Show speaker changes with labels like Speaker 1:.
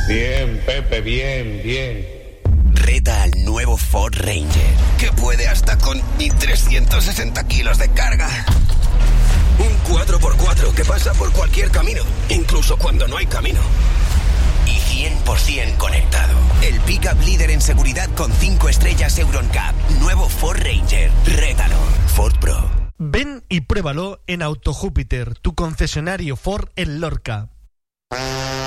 Speaker 1: Bien, Pepe, bien.
Speaker 2: Reta al nuevo Ford Ranger, que puede hasta con 1.360 kilos de carga. Un 4x4 que pasa por cualquier camino, incluso cuando no hay camino. Y 100% conectado. El pickup líder en seguridad con 5 estrellas EuronCap. Nuevo Ford Ranger. Rétalo. Ford Pro.
Speaker 3: Ven y pruébalo en Auto Júpiter, tu concesionario Ford en Lorca.